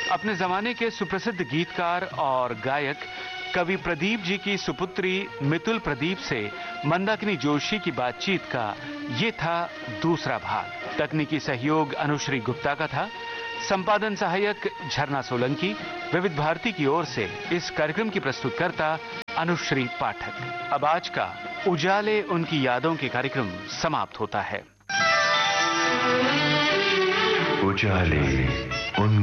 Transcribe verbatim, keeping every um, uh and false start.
अपने जमाने के सुप्रसिद्ध गीतकार और गायक कवि प्रदीप जी की सुपुत्री मितुल प्रदीप से मंदाकिनी जोशी की बातचीत का ये था दूसरा भाग। तकनीकी सहयोग अनुश्री गुप्ता का था। संपादन सहायक झरना सोलंकी। विविध भारती की ओर से इस कार्यक्रम की प्रस्तुतकर्ता अनुश्री पाठक। अब आज का उजाले उनकी यादों के कार्यक्रम समाप्त होता है। उजाले उन